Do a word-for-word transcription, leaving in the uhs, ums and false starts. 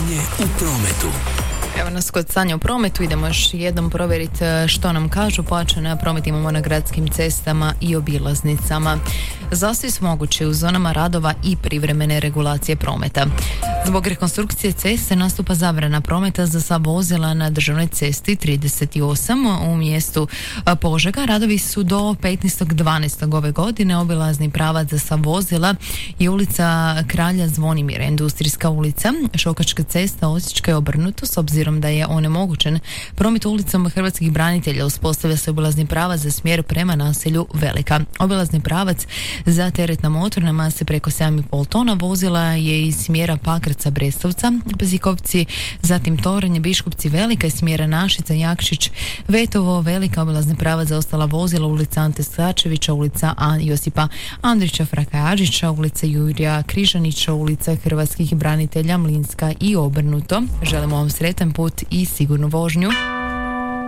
Stanje u prometu. Evo nas kod stanja u prometu, idemo još jednom provjeriti što nam kažu. Pojačan promet imamo na gradskim cestama i obilaznicama. Zastoji su mogući u zonama radova i privremene regulacije prometa. Zbog rekonstrukcije ceste nastupa zabrana prometa za sva vozila na državnoj cesti trideset osam u mjestu Požega. Radovi su do petnaestog dvanaestog ove godine. Obilazni pravac za sva vozila je ulica Kralja Zvonimira, Industrijska ulica, Šokačka cesta, Osječka je obrnuto. S obzirom da je onemogućen promet ulicom hrvatskih branitelja, uspostavlja se obilazni pravac za smjer prema naselju Velika. Obilazni pravac za teretna motorna mase preko sedam i pol tona vozila je iz smjera Pakraca Brestovca, Bezikovci, zatim Toranj, Biškupci Velika, iz smjera Našica, Jakšić, Vetovo, Velika. Obilazni pravac za ostala vozila ulica Ante Stačevića, ulica A. Josipa Andrića Frakajažića, ulica Jurija Križanića, ulica hrvatskih branitelja Mlinska i obrnuto. Želimo vam sretan put i sigurnu vožnju.